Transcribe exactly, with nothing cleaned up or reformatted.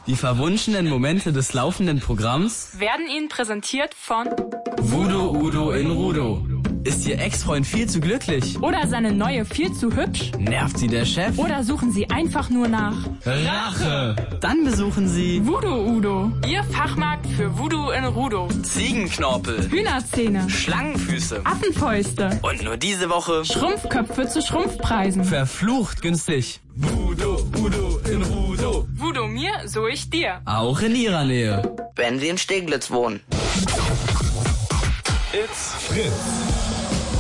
Die verwunschenen Momente des laufenden Programms werden Ihnen präsentiert von Voodoo Udo in Rudo. Ist Ihr Ex-Freund viel zu glücklich? Oder seine neue viel zu hübsch? Nervt Sie der Chef? Oder suchen Sie einfach nur nach Rache? Dann besuchen Sie Voodoo Udo, Ihr Fachmarkt für Voodoo in Rudo. Ziegenknorpel, Hühnerzähne, Schlangenfüße Affenfäuste und nur diese Woche Schrumpfköpfe zu Schrumpfpreisen. verflucht günstig. Voodoo Udo in Rudo. Voodoo mir, so ich dir. Auch in Ihrer Nähe. Wenn Sie in Steglitz wohnen. It's Fritz.